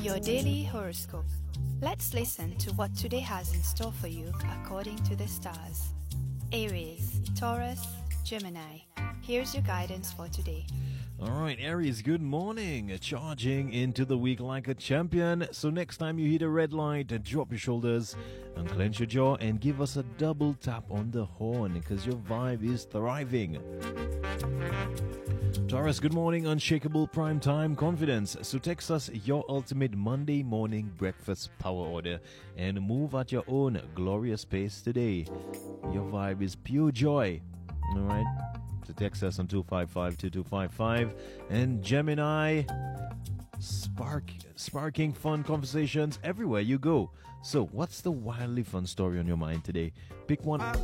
Your daily horoscope. Let's listen to what today has in store for you according to the stars. Aries, Taurus, Gemini. Here's your guidance for today. All right, Aries, good morning. Charging into the week like a champion. So next time you hit a red light, drop your shoulders, unclench your jaw, and give us a double tap on the horn because your vibe is thriving. Taurus, good morning. Unshakable primetime confidence. So text us your ultimate Monday morning breakfast power order and move at your own glorious pace today. Your vibe is pure joy. All right. So text us on 255-2255. And Gemini, sparking fun conversations everywhere you go. So what's the wildly fun story on your mind today? Pick one.